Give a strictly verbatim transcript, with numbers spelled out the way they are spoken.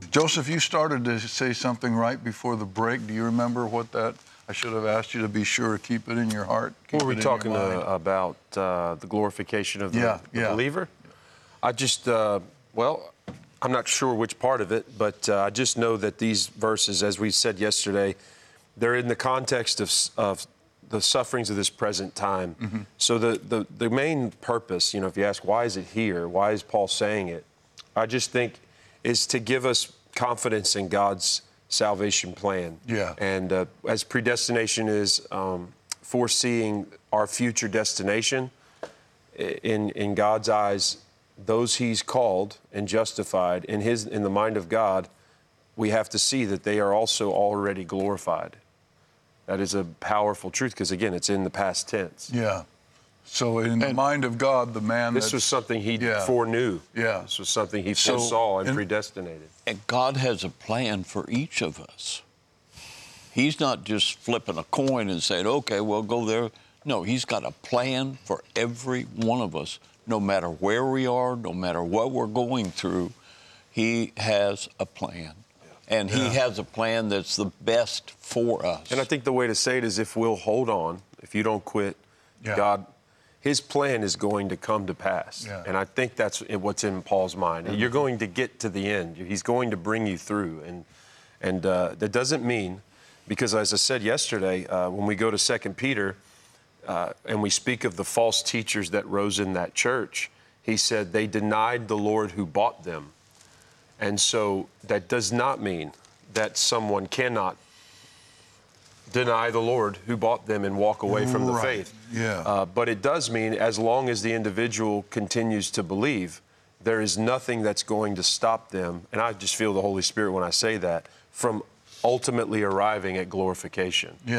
Joseph, you started to say something right before the break. Do you remember what that? I should have asked you to be sure to keep it in your heart. What were we talking uh, about? Uh, the glorification of the, yeah, the yeah. believer? I just, uh, well, I'm not sure which part of it, but uh, I just know that these verses, as we said yesterday, they're in the context of, of the sufferings of this present time. Mm-hmm. So the, the, the main purpose, you know, if you ask, why is it here? Why is Paul saying it? I just think is to give us confidence in God's salvation plan. Yeah. And uh, as predestination is um, foreseeing our future destination, in in God's eyes, those He's called and justified in His in the mind of God, we have to see that they are also already glorified. That is a powerful truth because again, it's in the past tense. Yeah. So in and the mind of God, the man this was something He yeah. foreknew. Yeah. This was something He So, foresaw and in, predestinated. And God has a plan for each of us. He's not just flipping a coin and saying, okay, we'll go there. No, He's got a plan for every one of us, no matter where we are, no matter what we're going through. He has a plan. And He yeah. has a plan that's the best for us. And I think the way to say it is if we'll hold on, if you don't quit, yeah. God, His plan is going to come to pass. Yeah. And I think that's what's in Paul's mind. Mm-hmm. You're going to get to the end. He's going to bring you through. And and uh, that doesn't mean, because as I said yesterday, uh, when we go to Second Peter uh, and we speak of the false teachers that rose in that church, he said they denied the Lord who bought them. And so that does not mean that someone cannot deny the Lord who bought them and walk away from the right. faith. Yeah. Uh, but it does mean as long as the individual continues to believe, there is nothing that's going to stop them, and I just feel the Holy Spirit when I say that, from ultimately arriving at glorification. Yeah.